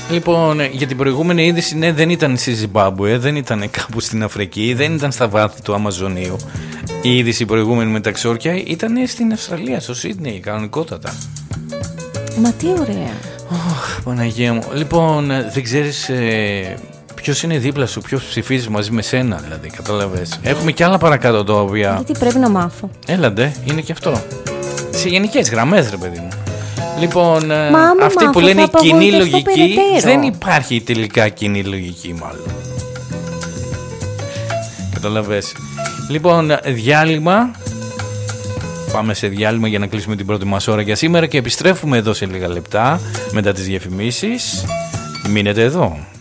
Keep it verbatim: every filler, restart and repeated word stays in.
Λοιπόν, για την προηγούμενη είδηση, ναι, δεν ήταν στη Ζιμπάμπουε, δεν ήταν κάπου στην Αφρική, δεν ήταν στα βάθη του Αμαζονίου. Η είδηση προηγούμενη με τα ξόρκια ήταν στην Αυστραλία, στο Σίδνεϊ, κανονικότατα. Μα τι ωραία. Oh, Παναγία μου. Λοιπόν, δεν ξέρεις ε, ποιος είναι δίπλα σου, ποιος ψηφίζει μαζί με σένα, δηλαδή, κατάλαβες. Έχουμε κι άλλα παρακάτω τα οποία. Γιατί πρέπει να μάθω. Έλαντε, είναι και αυτό. Σε γενικές γραμμές, ρε παιδί μου. Λοιπόν, Μα, αυτοί μάθω, που λένε κοινή λογική, περαιτέρω. δεν υπάρχει τελικά κοινή λογική, μάλλον. Καταλαβες. Λοιπόν, διάλειμμα. Πάμε σε διάλειμμα για να κλείσουμε την πρώτη μας ώρα για σήμερα και επιστρέφουμε εδώ σε λίγα λεπτά μετά τις διαφημίσεις. Μείνετε εδώ.